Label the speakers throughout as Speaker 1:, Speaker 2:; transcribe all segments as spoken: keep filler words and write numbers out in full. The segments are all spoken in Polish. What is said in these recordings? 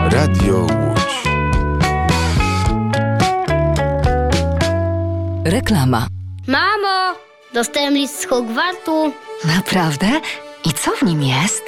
Speaker 1: Radio Łódź.
Speaker 2: Reklama.
Speaker 3: Mamo, dostałem list z Hogwartu.
Speaker 2: Naprawdę? I co w nim jest?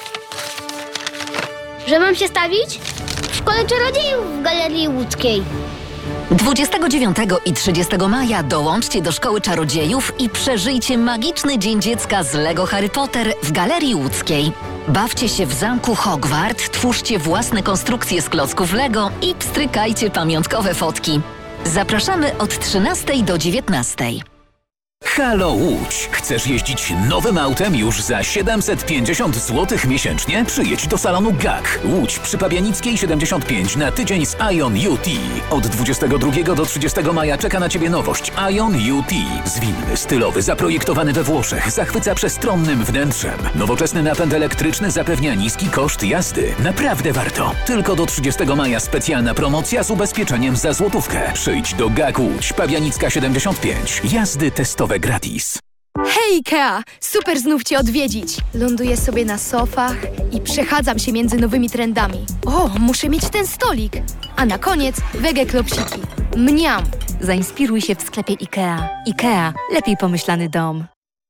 Speaker 3: Że mam się stawić? W Szkole Czarodziejów w Galerii Łódzkiej.
Speaker 2: dwudziestego dziewiątego i trzydziestego maja dołączcie do Szkoły Czarodziejów i przeżyjcie magiczny Dzień Dziecka z Lego Harry Potter w Galerii Łódzkiej. Bawcie się w zamku Hogwart, twórzcie własne konstrukcje z klocków Lego i pstrykajcie pamiątkowe fotki. Zapraszamy od trzynastej do dziewiętnastej.
Speaker 4: Halo Łódź! Chcesz jeździć nowym autem już za siedemset pięćdziesiąt złotych miesięcznie? Przyjedź do salonu G A K. Łódź przy Pabianickiej siedemdziesiąt pięć na tydzień z Ion U T. Od dwudziestego drugiego do trzydziestego maja czeka na Ciebie nowość Ion U T. Zwinny, stylowy, zaprojektowany we Włoszech, zachwyca przestronnym wnętrzem. Nowoczesny napęd elektryczny zapewnia niski koszt jazdy. Naprawdę warto. Tylko do trzydziestego maja specjalna promocja z ubezpieczeniem za złotówkę. Przyjdź do G A K Łódź, Pabianicka siedemdziesiąt pięć. Jazdy testowe gratis.
Speaker 5: Hej Ikea! Super znów Cię odwiedzić. Ląduję sobie na sofach i przechadzam się między nowymi trendami. O, muszę mieć ten stolik. A na koniec wege klopsiki. Mniam!
Speaker 6: Zainspiruj się w sklepie Ikea. Ikea. Lepiej pomyślany dom.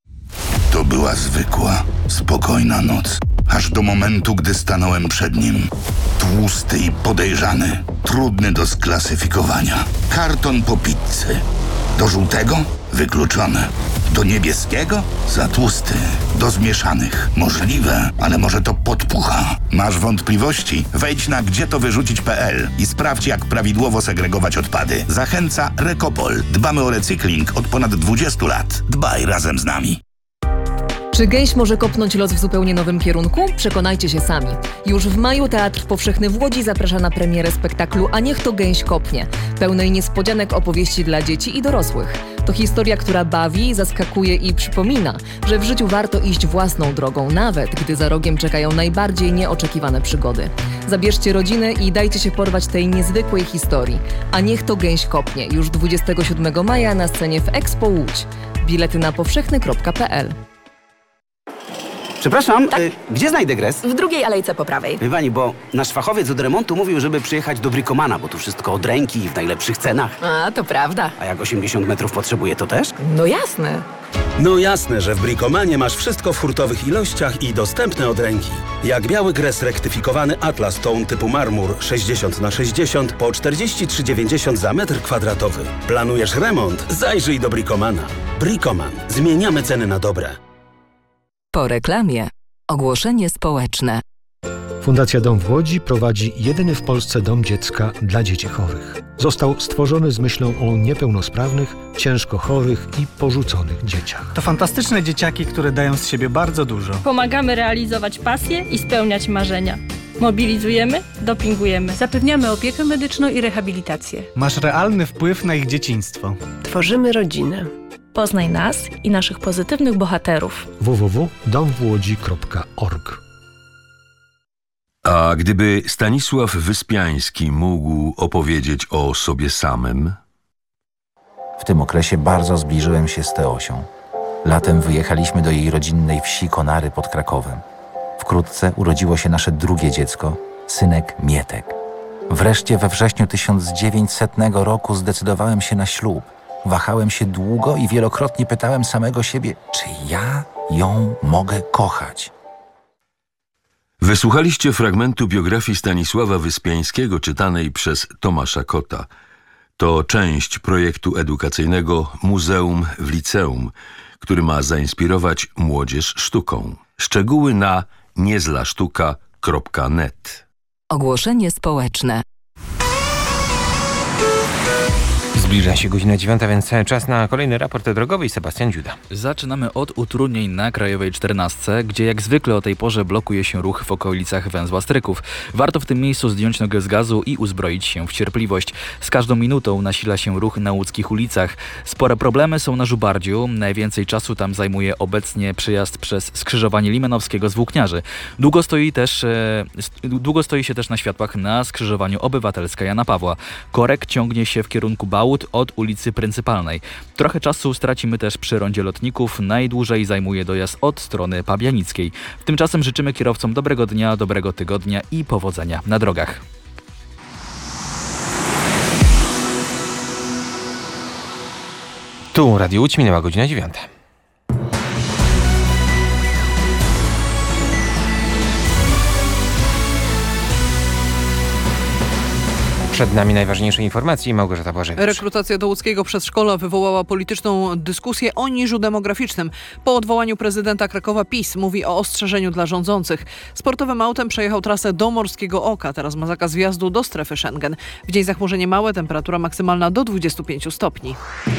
Speaker 7: To była zwykła, spokojna noc. Aż do momentu, gdy stanąłem przed nim. Tłusty i podejrzany. Trudny do sklasyfikowania. Karton po pizzy. Do żółtego? Wykluczone. Do niebieskiego? Za tłusty. Do zmieszanych? Możliwe, ale może to podpucha. Masz wątpliwości? Wejdź na gdzie to wyrzucić kropka pe el i sprawdź, jak prawidłowo segregować odpady. Zachęca Rekopol. Dbamy o recykling od ponad dwudziestu lat. Dbaj razem z nami.
Speaker 8: Czy gęś może kopnąć los w zupełnie nowym kierunku? Przekonajcie się sami. Już w maju Teatr Powszechny w Łodzi zaprasza na premierę spektaklu A niech to gęś kopnie, pełnej niespodzianek opowieści dla dzieci i dorosłych. To historia, która bawi, zaskakuje i przypomina, że w życiu warto iść własną drogą, nawet gdy za rogiem czekają najbardziej nieoczekiwane przygody. Zabierzcie rodzinę i dajcie się porwać tej niezwykłej historii. A niech to gęś kopnie, już dwudziestego siódmego maja na scenie w Expo Łódź. Bilety na powszechny kropka pe el.
Speaker 9: Przepraszam, tak? y, gdzie znajdę gres?
Speaker 10: W drugiej alejce po prawej.
Speaker 9: Wie pani, bo nasz fachowiec od remontu mówił, żeby przyjechać do Bricomana, bo tu wszystko od ręki i w najlepszych cenach.
Speaker 10: A, to prawda.
Speaker 9: A jak osiemdziesiąt metrów potrzebuje, to też?
Speaker 10: No jasne.
Speaker 11: No jasne, że w Bricomanie masz wszystko w hurtowych ilościach i dostępne od ręki. Jak biały gres rektyfikowany Atlas Tone typu marmur sześćdziesiąt na sześćdziesiąt po czterdzieści trzy dziewięćdziesiąt za metr kwadratowy. Planujesz remont? Zajrzyj do Bricomana. Bricoman. Zmieniamy ceny na dobre.
Speaker 2: Po reklamie ogłoszenie społeczne.
Speaker 12: Fundacja Dom w Łodzi prowadzi jedyny w Polsce dom dziecka dla dzieci chorych. Został stworzony z myślą o niepełnosprawnych, ciężko chorych i porzuconych dzieciach.
Speaker 13: To fantastyczne dzieciaki, które dają z siebie bardzo dużo.
Speaker 14: Pomagamy realizować pasje i spełniać marzenia. Mobilizujemy, dopingujemy.
Speaker 15: Zapewniamy opiekę medyczną i rehabilitację.
Speaker 13: Masz realny wpływ na ich dzieciństwo.
Speaker 15: Tworzymy rodzinę.
Speaker 14: Poznaj nas i naszych pozytywnych bohaterów.
Speaker 12: w w w kropka dom w łodzi kropka org.
Speaker 16: A gdyby Stanisław Wyspiański mógł opowiedzieć o sobie samym?
Speaker 17: W tym okresie bardzo zbliżyłem się z Teosią. Latem wyjechaliśmy do jej rodzinnej wsi Konary pod Krakowem. Wkrótce urodziło się nasze drugie dziecko, synek Mietek. Wreszcie we wrześniu tysiąc dziewięćsetnego roku zdecydowałem się na ślub. Wahałem się długo i wielokrotnie pytałem samego siebie, czy ja ją mogę kochać.
Speaker 16: Wysłuchaliście fragmentu biografii Stanisława Wyspiańskiego czytanej przez Tomasza Kota. To część projektu edukacyjnego Muzeum w Liceum, który ma zainspirować młodzież sztuką. Szczegóły na niezlasztuka kropka net.
Speaker 2: Ogłoszenie społeczne.
Speaker 18: Zbliża się godzina dziewiąta, więc czas na kolejny raport drogowy. Sebastian Dziuda.
Speaker 19: Zaczynamy od utrudnień na Krajowej czternastce, gdzie jak zwykle o tej porze blokuje się ruch w okolicach węzła Stryków. Warto w tym miejscu zdjąć nogę z gazu i uzbroić się w cierpliwość. Z każdą minutą nasila się ruch na łódzkich ulicach. Spore problemy są na Żubardziu. Najwięcej czasu tam zajmuje obecnie przejazd przez skrzyżowanie Limanowskiego z Włókniarzy. Długo stoi, też, e, długo stoi się też na światłach na skrzyżowaniu Obywatelska Jana Pawła. Korek ciągnie się w kierunku Bałut od ulicy Pryncypalnej. Trochę czasu stracimy też przy rondzie Lotników. Najdłużej zajmuje dojazd od strony Pabianickiej. Tymczasem życzymy kierowcom dobrego dnia, dobrego tygodnia i powodzenia na drogach.
Speaker 18: Tu Radio Łódź, minęła godzina dziewiąta. Przed nami najważniejsze informacje. Małgorzata Błażewicz.
Speaker 1: Rekrutacja do łódzkiego przedszkola wywołała polityczną dyskusję o niżu demograficznym. Po odwołaniu prezydenta Krakowa PiS mówi o ostrzeżeniu dla rządzących. Sportowym autem przejechał trasę do Morskiego Oka. Teraz ma zakaz wjazdu do strefy Schengen. W dzień zachmurzenie małe, temperatura maksymalna do dwudziestu pięciu stopni.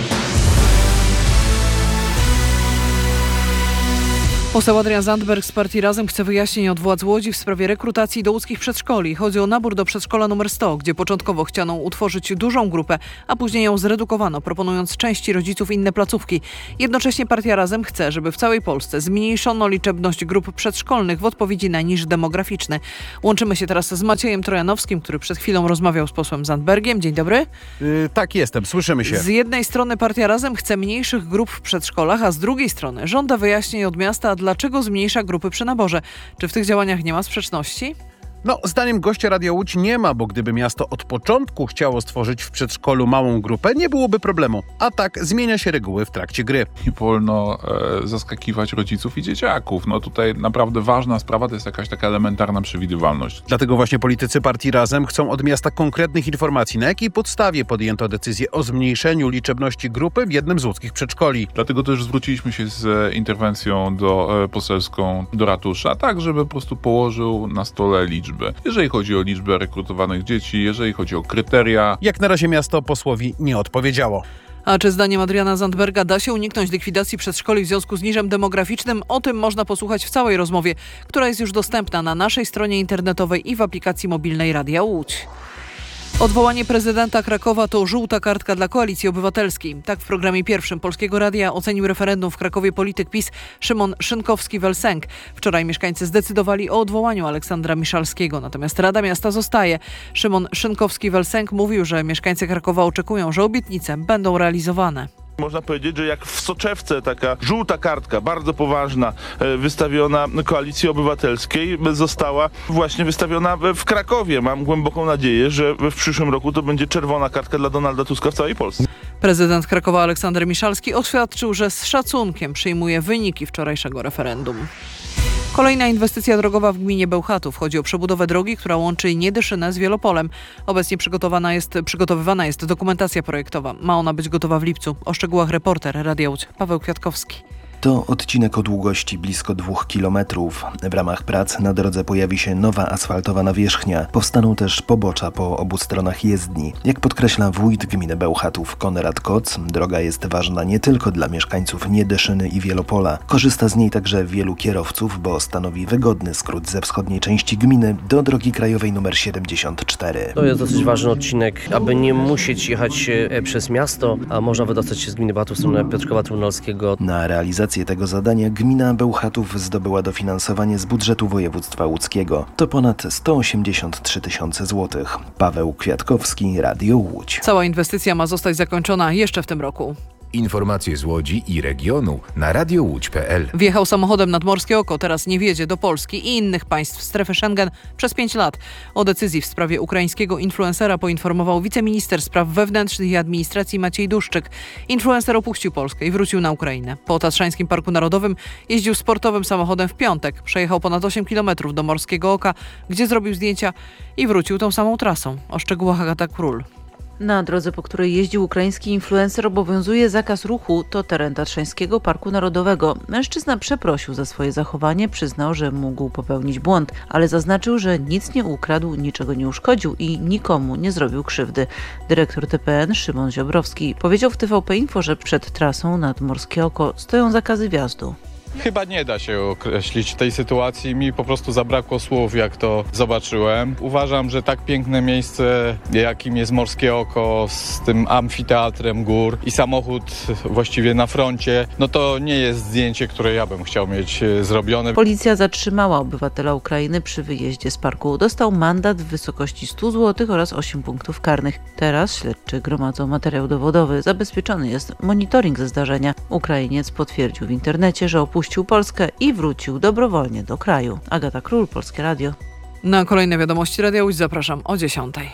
Speaker 1: Poseł Adrian Zandberg z partii Razem chce wyjaśnień od władz Łodzi w sprawie rekrutacji do łódzkich przedszkoli. Chodzi o nabór do przedszkola numer sto, gdzie początkowo chciano utworzyć dużą grupę, a później ją zredukowano, proponując części rodziców inne placówki. Jednocześnie partia Razem chce, żeby w całej Polsce zmniejszono liczebność grup przedszkolnych w odpowiedzi na niż demograficzny. Łączymy się teraz z Maciejem Trojanowskim, który przed chwilą rozmawiał z posłem Zandbergiem. Dzień dobry.
Speaker 20: Yy, tak jestem, słyszymy się.
Speaker 1: Z jednej strony partia Razem chce mniejszych grup w przedszkolach, a z drugiej strony żąda wyjaśnień od miasta, dlaczego zmniejsza grupy przy naborze. Czy w tych działaniach nie ma sprzeczności?
Speaker 20: No, zdaniem gościa Radia Łódź nie ma, bo gdyby miasto od początku chciało stworzyć w przedszkolu małą grupę, nie byłoby problemu. A tak zmienia się reguły w trakcie gry.
Speaker 21: Nie wolno e, zaskakiwać rodziców i dzieciaków. No tutaj naprawdę ważna sprawa to jest jakaś taka elementarna przewidywalność.
Speaker 20: Dlatego właśnie politycy partii Razem chcą od miasta konkretnych informacji, na jakiej podstawie podjęto decyzję o zmniejszeniu liczebności grupy w jednym z łódzkich przedszkoli.
Speaker 21: Dlatego też zwróciliśmy się z interwencją do e, poselską do ratusza, tak żeby po prostu położył na stole liczbę. Jeżeli chodzi o liczbę rekrutowanych dzieci, jeżeli chodzi o kryteria.
Speaker 20: Jak na razie miasto posłowi nie odpowiedziało.
Speaker 1: A czy zdaniem Adriana Zandberga da się uniknąć likwidacji przedszkoli w związku z niżem demograficznym? O tym można posłuchać w całej rozmowie, która jest już dostępna na naszej stronie internetowej i w aplikacji mobilnej Radia Łódź. Odwołanie prezydenta Krakowa to żółta kartka dla Koalicji Obywatelskiej. Tak w programie pierwszym Polskiego Radia ocenił referendum w Krakowie polityk PiS Szymon Szynkowski-Welsenk. Wczoraj mieszkańcy zdecydowali o odwołaniu Aleksandra Miszalskiego, natomiast Rada Miasta zostaje. Szymon Szynkowski-Welsenk mówił, że mieszkańcy Krakowa oczekują, że obietnice będą realizowane.
Speaker 22: Można powiedzieć, że jak w soczewce taka żółta kartka, bardzo poważna, wystawiona Koalicji Obywatelskiej, została właśnie wystawiona w Krakowie. Mam głęboką nadzieję, że w przyszłym roku to będzie czerwona kartka dla Donalda Tuska w całej Polsce.
Speaker 1: Prezydent Krakowa Aleksander Miszalski oświadczył, że z szacunkiem przyjmuje wyniki wczorajszego referendum. Kolejna inwestycja drogowa w gminie Bełchatów. Chodzi o przebudowę drogi, która łączy Niedyszynę z Wielopolem. Obecnie przygotowana jest, przygotowywana jest dokumentacja projektowa. Ma ona być gotowa w lipcu. O szczegółach reporter Radia Łódź Paweł Kwiatkowski.
Speaker 23: To odcinek o długości blisko dwóch kilometrów. W ramach prac na drodze pojawi się nowa asfaltowa nawierzchnia. Powstaną też pobocza po obu stronach jezdni. Jak podkreśla wójt gminy Bełchatów Konrad Koc, droga jest ważna nie tylko dla mieszkańców Niedyszyny i Wielopola. Korzysta z niej także wielu kierowców, bo stanowi wygodny skrót ze wschodniej części gminy do drogi krajowej nr siedemdziesiąt cztery.
Speaker 24: To jest dosyć ważny odcinek, aby nie musieć jechać przez miasto, a można wydostać się z gminy Bełchatów w stronę Piotrkowa Trybunalskiego.
Speaker 23: Na realizację tego zadania gmina Bełchatów zdobyła dofinansowanie z budżetu województwa łódzkiego. To ponad sto osiemdziesiąt trzy tysiące złotych. Paweł Kwiatkowski, Radio Łódź.
Speaker 1: Cała inwestycja ma zostać zakończona jeszcze w tym roku.
Speaker 25: Informacje z Łodzi i regionu na radio łódź kropka p l.
Speaker 1: Wjechał samochodem nad Morskie Oko, teraz nie wjedzie do Polski i innych państw strefy Schengen przez pięć lat. O decyzji w sprawie ukraińskiego influencera poinformował wiceminister spraw wewnętrznych i administracji Maciej Duszczyk. Influencer opuścił Polskę i wrócił na Ukrainę. Po Tatrzańskim Parku Narodowym jeździł sportowym samochodem w piątek. Przejechał ponad osiem kilometrów do Morskiego Oka, gdzie zrobił zdjęcia i wrócił tą samą trasą. O szczegółach Agata Król.
Speaker 26: Na drodze, po której jeździł ukraiński influencer, obowiązuje zakaz ruchu. To teren Tatrzańskiego Parku Narodowego. Mężczyzna przeprosił za swoje zachowanie, przyznał, że mógł popełnić błąd, ale zaznaczył, że nic nie ukradł, niczego nie uszkodził i nikomu nie zrobił krzywdy. Dyrektor T P N Szymon Ziobrowski powiedział w T V P Info, że przed trasą nad Morskie Oko stoją zakazy wjazdu.
Speaker 27: Chyba nie da się określić tej sytuacji. Mi po prostu zabrakło słów, jak to zobaczyłem. Uważam, że tak piękne miejsce, jakim jest Morskie Oko, z tym amfiteatrem gór i samochód właściwie na froncie, no to nie jest zdjęcie, które ja bym chciał mieć zrobione.
Speaker 26: Policja zatrzymała obywatela Ukrainy przy wyjeździe z parku. Dostał mandat w wysokości stu złotych oraz osiem punktów karnych. Teraz śledczy gromadzą materiał dowodowy. Zabezpieczony jest monitoring ze zdarzenia. Ukrainiec potwierdził w internecie, że opuścił Opuścił Polskę i wrócił dobrowolnie do kraju. Agata Król, Polskie Radio.
Speaker 1: Na kolejne wiadomości Radia Łódź zapraszam o dziesiątej.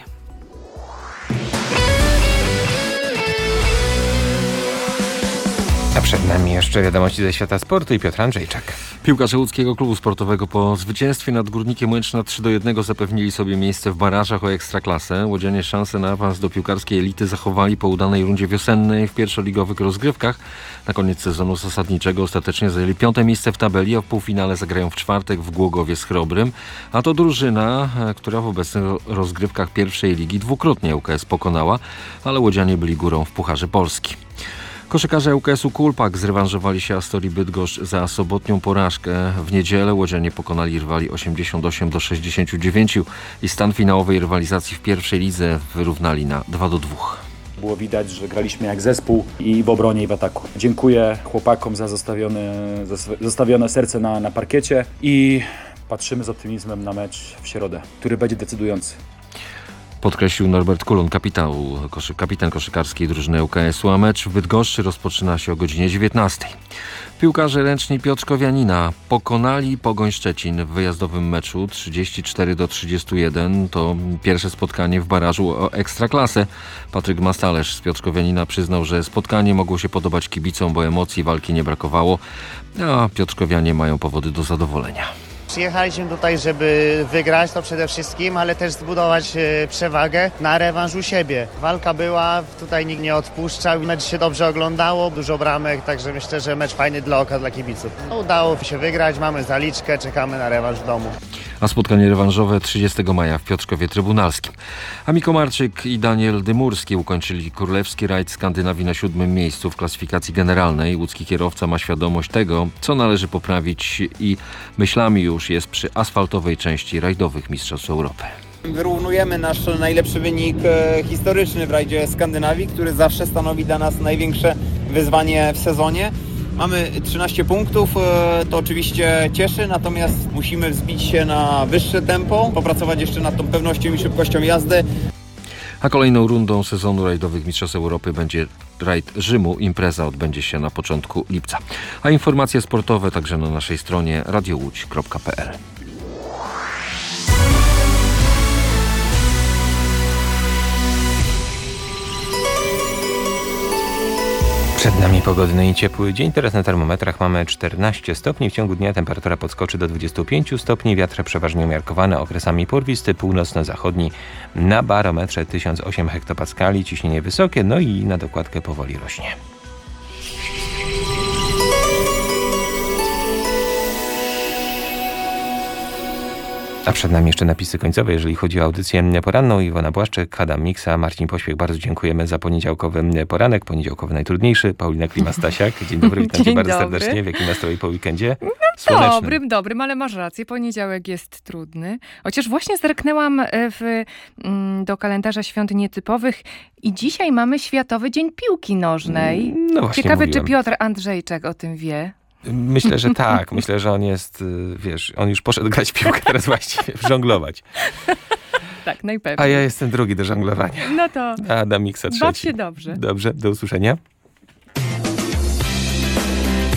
Speaker 18: Przed nami jeszcze wiadomości ze świata sportu i Piotr Andrzejczak.
Speaker 16: Piłkarze łódzkiego klubu sportowego po zwycięstwie nad Górnikiem Łęczna trzy do jednego zapewnili sobie miejsce w barażach o Ekstraklasę. Łodzianie szansę na awans do piłkarskiej elity zachowali po udanej rundzie wiosennej w pierwszoligowych rozgrywkach. Na koniec sezonu zasadniczego ostatecznie zajęli piąte miejsce w tabeli, a w półfinale zagrają w czwartek w Głogowie z Chrobrym. A to drużyna, która w obecnych rozgrywkach pierwszej ligi dwukrotnie U K S pokonała, ale łodzianie byli górą w Pucharze Polski. Koszykarze U K S-u Kulpak zrewanżowali się Astorii Bydgoszcz za sobotnią porażkę. W niedzielę łodzianie pokonali rywali osiemdziesiąt osiem do sześćdziesięciu dziewięciu i stan finałowej rywalizacji w pierwszej lidze wyrównali na dwa do dwóch.
Speaker 3: Było widać, że graliśmy jak zespół i w obronie, i w ataku. Dziękuję chłopakom za zostawione, zostawione serce na, na parkiecie i patrzymy z optymizmem na mecz w środę, który będzie decydujący.
Speaker 16: Podkreślił Norbert Kulon, kapitan, koszy, kapitan koszykarskiej drużyny U K S-u, a mecz w Bydgoszczy rozpoczyna się o godzinie dziewiętnastej. Piłkarze ręczni Piotrkowianina pokonali Pogoń Szczecin w wyjazdowym meczu trzydzieści cztery do trzydziestu jeden. To pierwsze spotkanie w barażu o Ekstraklasę. Patryk Mastalerz z Piotrkowianina przyznał, że spotkanie mogło się podobać kibicom, bo emocji walki nie brakowało, a Piotrkowianie mają powody do zadowolenia.
Speaker 4: Przyjechaliśmy tutaj, żeby wygrać to przede wszystkim, ale też zbudować przewagę na rewanż u siebie. Walka była, tutaj nikt nie odpuszczał, mecz się dobrze oglądało, dużo bramek, także myślę, że mecz fajny dla oka, dla kibiców. No, udało się wygrać, mamy zaliczkę, czekamy na rewanż w domu.
Speaker 16: A spotkanie rewanżowe trzydziestego maja w Piotrkowie Trybunalskim. A Miko Marczyk i Daniel Dymurski ukończyli królewski rajd Skandynawii na siódmym miejscu w klasyfikacji generalnej. Łódzki kierowca ma świadomość tego, co należy poprawić i myślami już jest przy asfaltowej części rajdowych Mistrzostw Europy.
Speaker 5: Wyrównujemy nasz najlepszy wynik e, historyczny w rajdzie Skandynawii, który zawsze stanowi dla nas największe wyzwanie w sezonie. Mamy trzynaście punktów, e, to oczywiście cieszy, natomiast musimy wzbić się na wyższe tempo, popracować jeszcze nad tą pewnością i szybkością jazdy.
Speaker 16: A kolejną rundą sezonu rajdowych Mistrzostw Europy będzie rajd Rzymu. Impreza odbędzie się na początku lipca. A informacje sportowe także na naszej stronie radio łódź kropka p l.
Speaker 18: Przed nami pogodny i ciepły dzień. Teraz na termometrach mamy czternaście stopni. W ciągu dnia temperatura podskoczy do dwudziestu pięciu stopni. Wiatr przeważnie umiarkowany, okresami porwisty, północno-zachodni. Na barometrze tysiąc osiem hektopaskali, ciśnienie wysokie, no i na dokładkę powoli rośnie. A przed nami jeszcze napisy końcowe, jeżeli chodzi o audycję poranną. Iwona Błaszczyk, Adam Miksa, Marcin Pośpiech. Bardzo dziękujemy za poniedziałkowy poranek. Poniedziałkowy najtrudniejszy. Paulina Klima-Stasiak. Dzień dobry, witam cię bardzo dobry. serdecznie. W jakim nastroju po weekendzie?
Speaker 6: No, dobrym, dobrym, ale masz rację. Poniedziałek jest trudny. Chociaż właśnie zerknęłam w, do kalendarza świąt nietypowych i dzisiaj mamy Światowy Dzień Piłki Nożnej.
Speaker 18: No właśnie
Speaker 6: Ciekawe,
Speaker 18: mówiłem.
Speaker 6: czy Piotr Andrzejczak o tym wie?
Speaker 18: Myślę, że tak. Myślę, że on jest, wiesz, on już poszedł grać w piłkę, teraz właściwie żonglować.
Speaker 6: Tak, najpewniej.
Speaker 18: A ja jestem drugi do żonglowania.
Speaker 6: No to
Speaker 18: A Adam Miksa trzeci.
Speaker 6: baw się dobrze.
Speaker 18: Dobrze, do usłyszenia.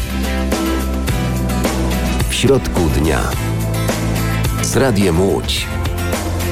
Speaker 7: W środku dnia z Radiem Łódź.